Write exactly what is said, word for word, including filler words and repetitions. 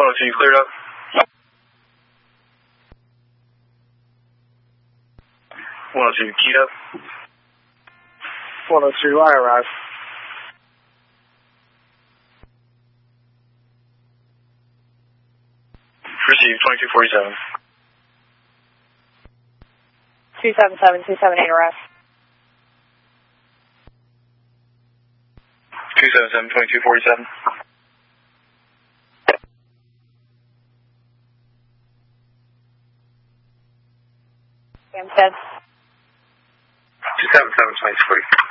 oh two, you cleared up? one oh two, keyed up? one oh two, I arrived. Receive, twenty-two forty-seven. two seven seven, two seven eight arrest. two seven seven, twenty-two forty-seven. I'm dead. two seven seven, twenty-two forty.